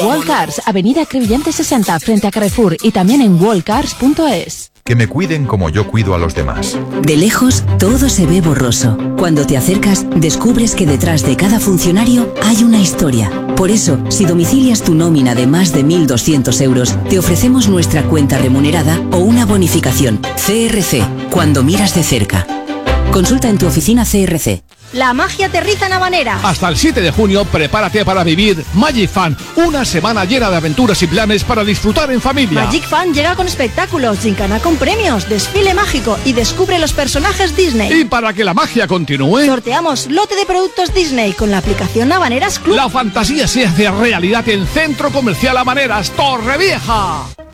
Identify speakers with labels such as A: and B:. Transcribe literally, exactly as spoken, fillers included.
A: Wallcars, Avenida Crevillente sesenta, frente a Carrefour, y también en wallcars punto es.
B: Que me cuiden como yo cuido a los demás.
C: De lejos, todo se ve borroso. Cuando te acercas, descubres que detrás de cada funcionario hay una historia. Por eso, si domicilias tu nómina de más de mil doscientos euros, te ofrecemos nuestra cuenta remunerada o una bonificación. C R C, cuando miras de cerca. Consulta en tu oficina C R C.
D: La magia aterriza en Habanera.
E: Hasta el siete de junio, prepárate para vivir Magic Fan, una semana llena de aventuras y planes para disfrutar en familia.
D: Magic Fan llega con espectáculos, gincana con premios, desfile mágico y descubre los personajes Disney.
E: Y para que la magia continúe,
D: sorteamos lote de productos Disney con la aplicación Habaneras Club.
E: La fantasía se hace realidad en Centro Comercial Habaneras, Torrevieja.